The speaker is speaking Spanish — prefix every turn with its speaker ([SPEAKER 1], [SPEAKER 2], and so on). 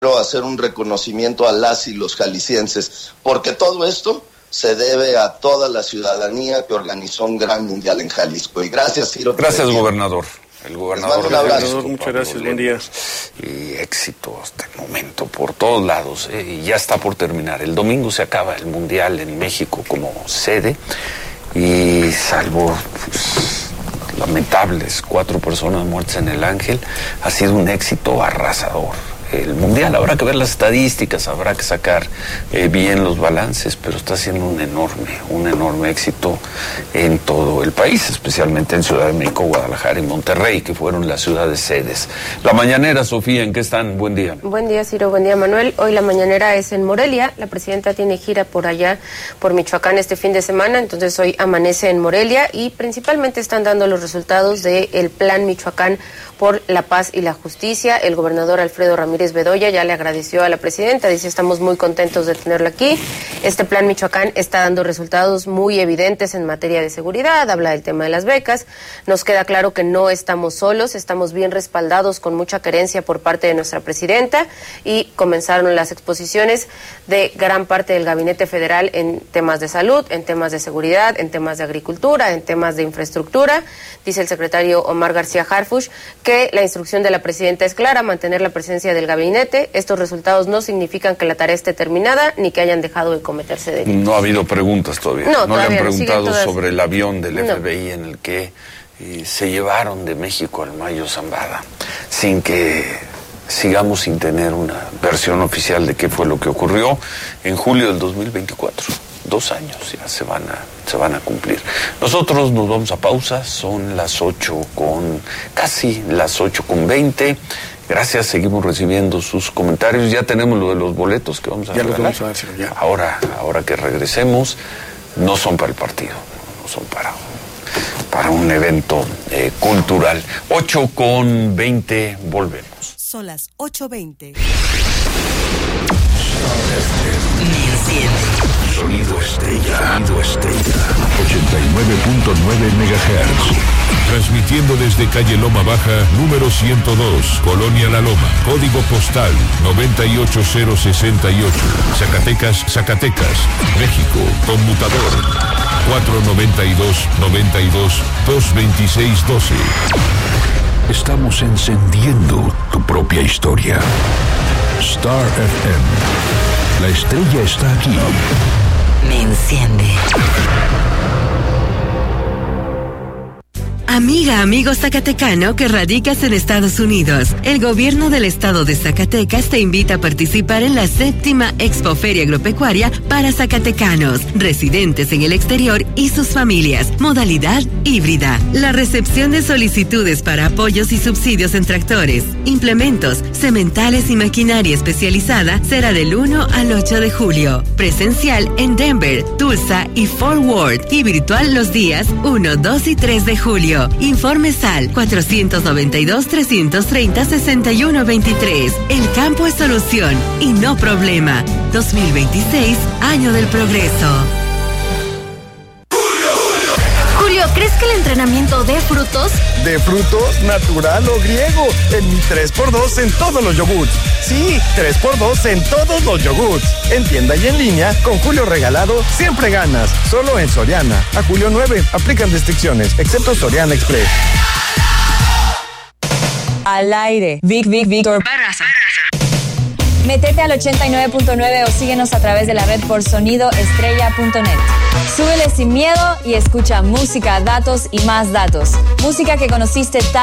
[SPEAKER 1] hacer un reconocimiento a las y los jaliscienses, porque todo esto se debe a toda la ciudadanía que organizó un gran mundial en Jalisco. Y gracias, Ciro.
[SPEAKER 2] Gracias, gobernador. El gobernador.
[SPEAKER 1] Un abrazo.
[SPEAKER 3] Muchas gracias, buen día.
[SPEAKER 2] Y éxito hasta el momento por todos lados, y ya está por terminar. El domingo se acaba el mundial en México como sede, y salvo lamentables 4 personas muertas en el Ángel, ha sido un éxito arrasador. El mundial, habrá que ver las estadísticas, habrá que sacar bien los balances, pero está siendo un enorme éxito en todo el país, especialmente en Ciudad de México, Guadalajara y Monterrey, que fueron las ciudades sedes. La mañanera, Sofía, ¿en qué están? Buen día.
[SPEAKER 4] Buen día, Ciro, buen día, Manuel. Hoy la mañanera es en Morelia, la presidenta tiene gira por allá, por Michoacán este fin de semana, entonces hoy amanece en Morelia y principalmente están dando los resultados del Plan Michoacán por la Paz y la Justicia. El gobernador Alfredo Ramírez Bedoya ya le agradeció a la presidenta, dice: estamos muy contentos de tenerla aquí. Este Plan Michoacán está dando resultados muy evidentes en materia de seguridad, habla del tema de las becas. Nos queda claro que no estamos solos, estamos bien respaldados con mucha querencia por parte de nuestra presidenta, y comenzaron las exposiciones de gran parte del gabinete federal en temas de salud, en temas de seguridad, en temas de agricultura, en temas de infraestructura. Dice el secretario Omar García Harfuch que la instrucción de la presidenta es clara: mantener la presencia del gabinete. Estos resultados no significan que la tarea esté terminada ni que hayan dejado de cometerse delitos.
[SPEAKER 2] No ha habido preguntas todavía.
[SPEAKER 4] No
[SPEAKER 2] le han preguntado
[SPEAKER 4] todas
[SPEAKER 2] sobre el avión del FBI en el que se llevaron de México al Mayo Zambada, sin que sigamos sin tener una versión oficial de qué fue lo que ocurrió en julio del 2024. 2 años ya se van a cumplir. Nosotros nos vamos a pausa, son casi las 8:20. Gracias, seguimos recibiendo sus comentarios. Ya tenemos lo de los boletos que vamos a regalar.
[SPEAKER 3] Ya los vamos a decir, ya.
[SPEAKER 2] Ahora que regresemos, no son para el partido, no son para un evento cultural. 8:20, volvemos.
[SPEAKER 5] Son las 8:20.
[SPEAKER 6] Sonido Estrella. 89.9 MHz.
[SPEAKER 7] Transmitiendo desde calle Loma Baja, número 102, Colonia La Loma. Código postal 98068. Zacatecas, México. Conmutador 492-92-226-12.
[SPEAKER 6] Estamos encendiendo tu propia historia. Star FM. La estrella está aquí.
[SPEAKER 5] Me enciende. Amiga, amigo zacatecano que radicas en Estados Unidos, el gobierno del estado de Zacatecas te invita a participar en la 7ª Expoferia Agropecuaria para zacatecanos, residentes en el exterior y sus familias, modalidad híbrida. La recepción de solicitudes para apoyos y subsidios en tractores, implementos, sementales y maquinaria especializada será del 1 al 8 de julio. Presencial en Denver, Tulsa y Fort Worth, y virtual los días 1, 2 y 3 de julio. Informes al 492-330-6123. El campo es solución y no problema. 2026, año del progreso.
[SPEAKER 8] Julio, ¿crees que el entrenamiento dé frutos?
[SPEAKER 9] ¿De frutos, natural o griego? En mi 3x2 en todos los yogurts. Sí, 3x2 en todos los yogurts. En tienda y en línea, con Julio regalado, siempre ganas. Solo en Soriana. A julio 9, aplican restricciones, excepto Soriana Express.
[SPEAKER 10] Al aire. Víctor Barraza. Métete al 89.9 o síguenos a través de la red por sonidoestrella.net. Súbele sin miedo y escucha música, datos y más datos. Música que conociste